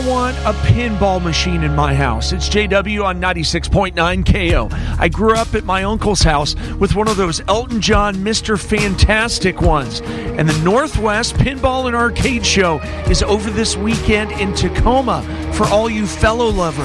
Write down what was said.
want a pinball machine in my house. It's JW on 96.9 KO. I grew up at my uncle's house with one of those Elton John Mr. Fantastic ones. And the Northwest Pinball and Arcade Show is over this weekend in Tacoma for all you fellow lovers.